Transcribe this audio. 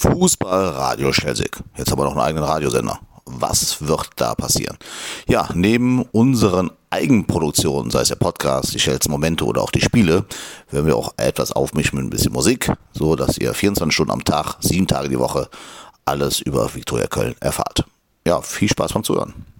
Fußballradio Schelsig. Jetzt haben wir noch einen eigenen Radiosender. Was wird da passieren? Ja, neben unseren Eigenproduktionen, sei es der Podcast, die schnellsten Momente oder auch die Spiele, werden wir auch etwas aufmischen mit ein bisschen Musik, so dass ihr 24 Stunden am Tag, 7 Tage die Woche alles über Viktoria Köln erfahrt. Ja, viel Spaß beim Zuhören.